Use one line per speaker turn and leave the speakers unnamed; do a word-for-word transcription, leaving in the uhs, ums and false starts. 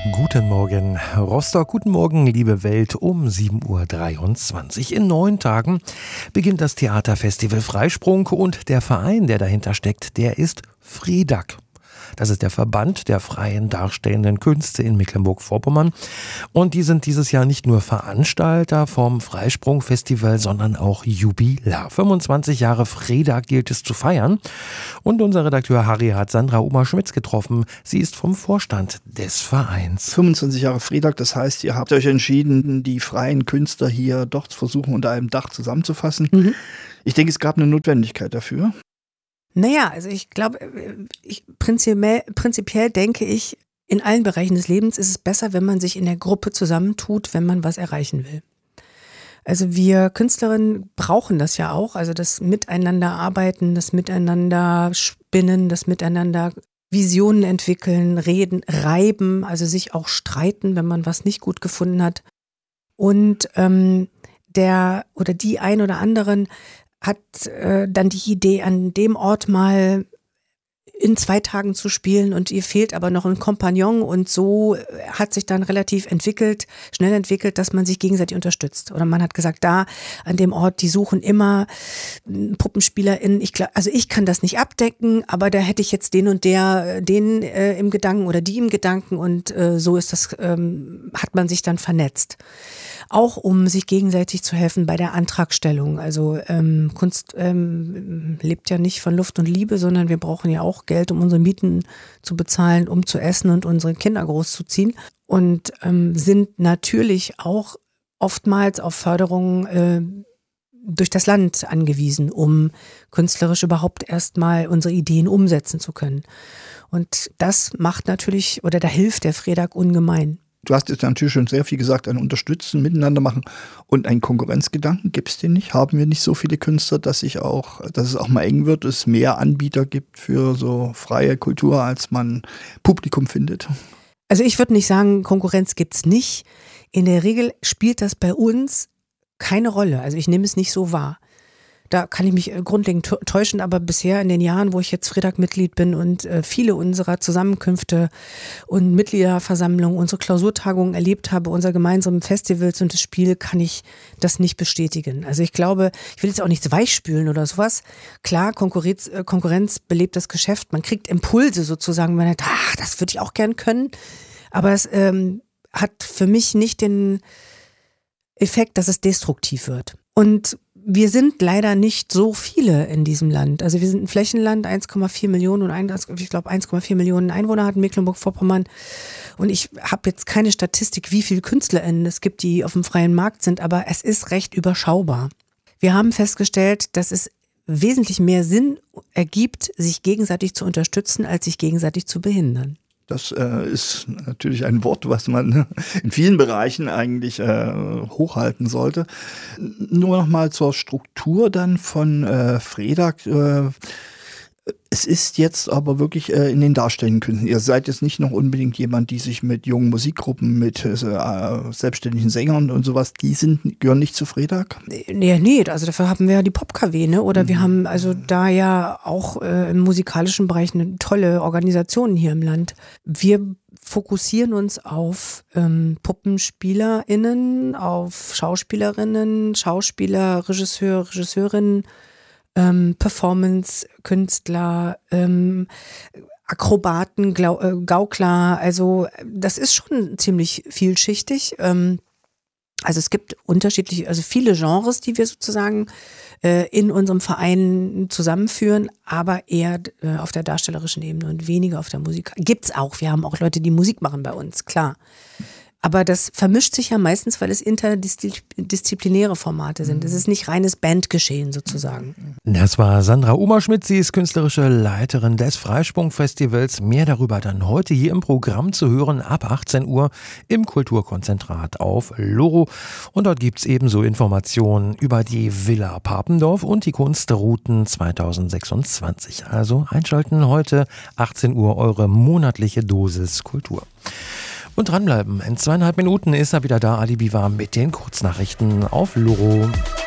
Guten Morgen, Rostock. Guten Morgen, liebe Welt, um sieben Uhr dreiundzwanzig. In neun Tagen beginnt das Theaterfestival Freisprung und der Verein, der dahinter steckt, der ist FREDAG. Das ist der Verband der freien darstellenden Künste in Mecklenburg-Vorpommern. Und die sind dieses Jahr nicht nur Veranstalter vom Freisprung-Festival, sondern auch Jubilar. fünfundzwanzig Jahre FREDAG gilt es zu feiern. Und unser Redakteur Harry hat Sandra Oma-Schmitz getroffen. Sie ist vom Vorstand des Vereins.
fünfundzwanzig Jahre FREDAG, das heißt, ihr habt euch entschieden, die freien Künstler hier doch zu versuchen, unter einem Dach zusammenzufassen. Mhm. Ich denke, es gab eine Notwendigkeit dafür.
Naja, also ich glaube, ich, prinzipiell, prinzipiell denke ich, in allen Bereichen des Lebens ist es besser, wenn man sich in der Gruppe zusammentut, wenn man was erreichen will. Also wir Künstlerinnen brauchen das ja auch, also das Miteinander arbeiten, das Miteinander spinnen, das Miteinander Visionen entwickeln, reden, reiben, also sich auch streiten, wenn man was nicht gut gefunden hat. Und ähm, der oder die ein oder anderen hat äh, dann die Idee, an dem Ort mal in zwei Tagen zu spielen und ihr fehlt aber noch ein Kompagnon, und so hat sich dann relativ entwickelt, schnell entwickelt, dass man sich gegenseitig unterstützt. Oder man hat gesagt, da an dem Ort, die suchen immer PuppenspielerInnen. Ich glaub, also ich kann das nicht abdecken, aber da hätte ich jetzt den und der, den äh, im Gedanken oder die im Gedanken, und äh, so ist das, ähm, hat man sich dann vernetzt. Auch um sich gegenseitig zu helfen bei der Antragstellung. Also ähm, Kunst ähm, lebt ja nicht von Luft und Liebe, sondern wir brauchen ja auch Geld, um unsere Mieten zu bezahlen, um zu essen und unsere Kinder großzuziehen. Und ähm, sind natürlich auch oftmals auf Förderung äh, durch das Land angewiesen, um künstlerisch überhaupt erstmal unsere Ideen umsetzen zu können. Und das macht natürlich, oder da hilft der FREDAG ungemein.
Du hast jetzt natürlich schon sehr viel gesagt, ein Unterstützen, Miteinander machen und einen Konkurrenzgedanken. Gibt es den nicht? Haben wir nicht so viele Künstler, dass ich auch, dass es auch mal eng wird, es mehr Anbieter gibt für so freie Kultur, als man Publikum findet?
Also ich würde nicht sagen, Konkurrenz gibt's nicht. In der Regel spielt das bei uns keine Rolle. Also ich nehme es nicht so wahr. Da kann ich mich grundlegend täuschen, aber bisher in den Jahren, wo ich jetzt FREDAG-Mitglied bin und äh, viele unserer Zusammenkünfte und Mitgliederversammlungen, unsere Klausurtagungen erlebt habe, unser gemeinsamen Festivals und das Spiel, kann ich das nicht bestätigen. Also ich glaube, ich will jetzt auch nichts weichspülen oder sowas. Klar, Konkurrenz, äh, Konkurrenz belebt das Geschäft. Man kriegt Impulse sozusagen, man denkt, ach, das würde ich auch gern können. Aber es ähm, hat für mich nicht den Effekt, dass es destruktiv wird. Und wir sind leider nicht so viele in diesem Land. Also wir sind ein Flächenland, eins Komma vier Millionen und ein, ich glaube eins Komma vier Millionen Einwohner hat Mecklenburg-Vorpommern. Und ich habe jetzt keine Statistik, wie viele KünstlerInnen es gibt, die auf dem freien Markt sind, aber es ist recht überschaubar. Wir haben festgestellt, dass es wesentlich mehr Sinn ergibt, sich gegenseitig zu unterstützen, als sich gegenseitig zu behindern.
Das äh, ist natürlich ein Wort, was man in vielen Bereichen eigentlich äh, hochhalten sollte. Nur noch mal zur Struktur dann von äh, FREDAG. Äh, es ist jetzt aber wirklich äh, in den darstellenden Künsten. Ihr seid jetzt nicht noch unbedingt jemand, die sich mit jungen Musikgruppen, mit äh, selbstständigen Sängern und sowas, die sind, gehören nicht zu FREDAG?
Nee, nee, also dafür haben wir ja die Pop-K W, ne? Oder mhm. wir haben also da ja auch äh, im musikalischen Bereich eine tolle Organisation hier im Land. Wir fokussieren uns auf ähm, PuppenspielerInnen, auf Schauspielerinnen, Schauspieler, Regisseur, Regisseurinnen, Ähm, Performance-Künstler, ähm, Akrobaten, Glau- äh, Gaukler, also das ist schon ziemlich vielschichtig. Ähm, also es gibt unterschiedliche, also viele Genres, die wir sozusagen äh, in unserem Verein zusammenführen, aber eher äh, auf der darstellerischen Ebene und weniger auf der Musik. Gibt's auch, wir haben auch Leute, die Musik machen bei uns, klar. Aber das vermischt sich ja meistens, weil es interdisziplinäre Formate sind. Es ist nicht reines Bandgeschehen sozusagen.
Das war Sandra Oma-Schmitz, sie ist künstlerische Leiterin des Freisprung-Festivals. Mehr darüber dann heute hier im Programm zu hören ab achtzehn Uhr im Kulturkonzentrat auf Loro. Und dort gibt es ebenso Informationen über die Villa Papendorf und die Kunstrouten zweitausendsechsundzwanzig. Also einschalten heute achtzehn Uhr eure monatliche Dosis Kultur. Und dranbleiben. In zweieinhalb Minuten ist er wieder da, Ali Biwa mit den Kurznachrichten auf Loro.